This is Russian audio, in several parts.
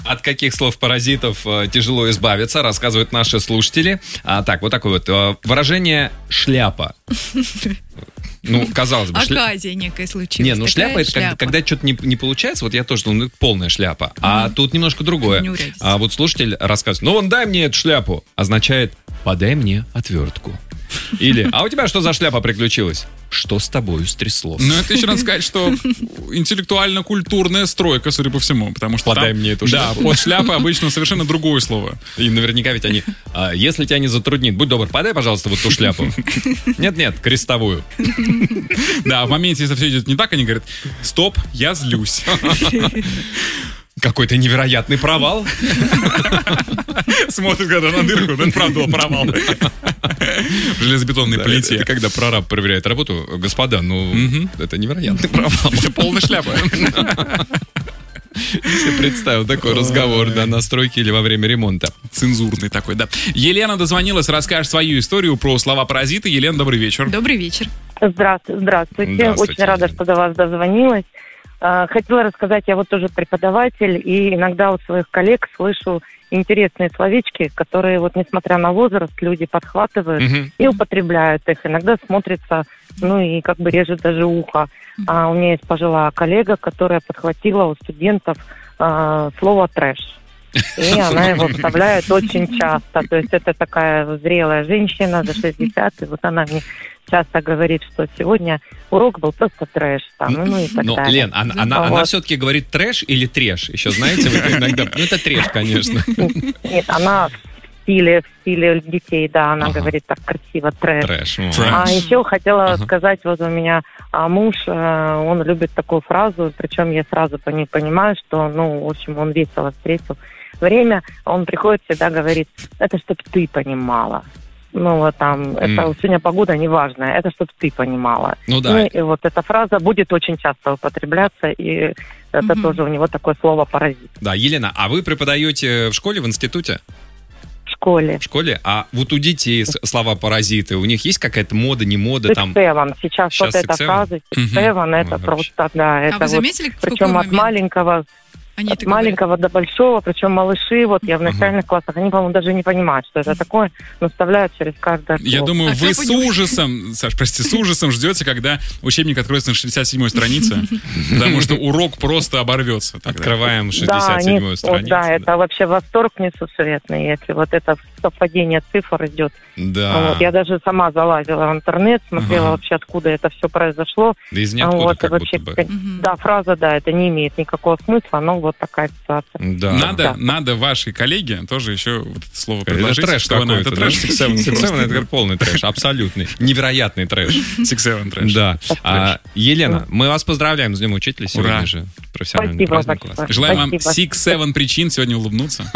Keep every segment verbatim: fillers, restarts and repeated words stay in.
От каких слов-паразитов э, тяжело избавиться, рассказывают наши слушатели. А, так, вот такое вот э, выражение «шляпа». Ну, казалось бы, шля... Оказия некая случилась. Не, ну шляпа это шляпа. Когда, когда что-то не, не получается, вот я тоже, ну, полная шляпа. Mm-hmm. А тут немножко другое. А вот слушатель рассказывает: ну, вон, дай мне эту шляпу. Означает: подай мне отвертку. Или: а у тебя что за шляпа приключилась? Что с тобою стряслось? Ну, это еще надо сказать, что интеллектуально-культурная стройка, судя по всему, потому что подай там, мне эту шляпу. Да, под шляпой обычно совершенно другое слово. И наверняка ведь они: а, если тебя не затруднит, будь добр, подай, пожалуйста, вот ту шляпу. Нет-нет, крестовую. Да, в моменте, если все идет не так, они говорят: стоп, я злюсь. Какой-то невероятный провал. Смотрит когда на дырку, это правда был провал. В железобетонной Да, плите. Это, это когда прораб проверяет работу. Господа, ну, угу. это невероятный провал. Это полная шляпа. Я представил такой разговор, да, на стройке или во время ремонта. Цензурный такой, да. Елена дозвонилась, расскажет свою историю про слова-паразиты. Елена, добрый вечер. Добрый вечер. Здравствуйте. Здравствуйте. Здравствуйте. Очень рада, что до вас дозвонилась. Хотела рассказать, я вот тоже преподаватель, и иногда у своих коллег слышу интересные словечки, которые вот, несмотря на возраст, люди подхватывают uh-huh. и употребляют их. Иногда смотрится, ну и как бы режет даже ухо. Uh-huh. А у меня есть пожилая коллега, которая подхватила у студентов а, слово «трэш». И она его вставляет очень часто. То есть это такая зрелая женщина за шестьдесят, и вот она мне часто говорит, что сегодня урок был просто трэш. Там, ну и так Но, далее. Лен, она, она, вот. она все-таки говорит трэш или трэш? Еще знаете, вот иногда... Ну это трэш, конечно. Нет, она в стиле, в стиле детей, да, она ага. говорит так красиво трэш. Трэш. А еще хотела ага. сказать, вот у меня а муж, он любит такую фразу, причем я сразу по ней понимаю, что, ну, в общем, он весело встретил время, он приходит, всегда говорит: это чтоб ты понимала. Ну, вот там, mm. это сегодня погода неважная, это чтоб ты понимала. Ну, да. Ну, и вот эта фраза будет очень часто употребляться, и это mm-hmm. тоже у него такое слово «паразит». Да, Елена, а вы преподаете в школе, в институте? В школе. В школе? А вот у детей слова «паразиты», у них есть какая-то мода, не мода? Six там? Seven. Сейчас, Сейчас вот эта фраза «Six Seven», mm-hmm. это Ой, просто, вообще. Да. Это а вы вот, заметили, в причем от момент? маленького... Они От маленького до большого, причем малыши, вот я в начальных uh-huh. классах, они, по-моему, даже не понимают, что это такое, но вставляют через каждое слово. Я думаю, а вы с ужасом, Саш, прости, с ужасом ждете, когда учебник откроется на шестьдесят седьмой странице, потому что урок просто оборвется. Открываем шестьдесят седьмую страницу. Да, это вообще восторг несусветный, если вот это совпадение цифр идет. Да. Вот, я даже сама залазила в интернет, смотрела вообще, откуда это все произошло. Да из ниоткуда, вот, как вообще, будто бы. Да, фраза, да, это не имеет никакого смысла, но вот такая ситуация. Да. Надо, да. надо вашей коллеге тоже еще вот это слово предложить. Это трэш что она, какой-то, это трэш да? Six Seven. Six Seven это полный трэш, абсолютный, невероятный трэш. Six Seven трэш. Да. А, Елена, мы вас поздравляем с Днем Учителя сегодня Ура. же. Профессиональный Спасибо, праздник спасибо. классный. Желаем вам Спасибо. Six Seven причин сегодня улыбнуться,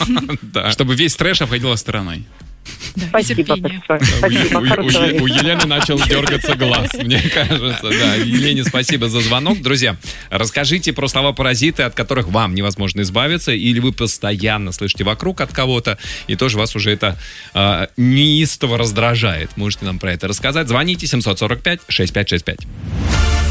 чтобы весь трэш обходила стороной. Да, Спасибо терпение. большое. Спасибо. У, у- Хорошего у- у Елены начал дергаться глаз, мне кажется. Да, Елене спасибо за звонок. Друзья, расскажите про слова-паразиты, от которых вам невозможно избавиться, или вы постоянно слышите вокруг от кого-то, и тоже вас уже это э, неистово раздражает. Можете нам про это рассказать. Звоните семь сорок пять шестьдесят пять шестьдесят пять.